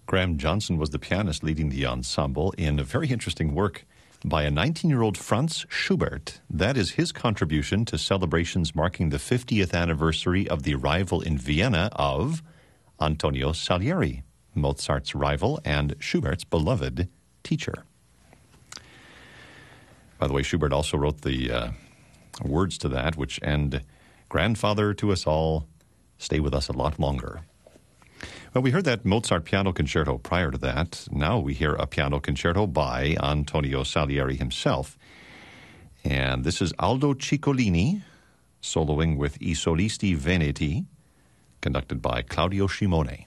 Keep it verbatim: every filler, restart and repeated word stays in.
Graham Johnson was the pianist leading the ensemble in a very interesting work by a nineteen-year-old Franz Schubert. That is his contribution to celebrations marking the fiftieth anniversary of the arrival in Vienna of Antonio Salieri, Mozart's rival and Schubert's beloved teacher. By the way, Schubert also wrote the uh, words to that, which end, "Grandfather to us all, stay with us a lot longer." Well, we heard that Mozart piano concerto prior to that. Now we hear a piano concerto by Antonio Salieri himself. And this is Aldo Ciccolini, soloing with I Solisti Veneti, conducted by Claudio Scimone.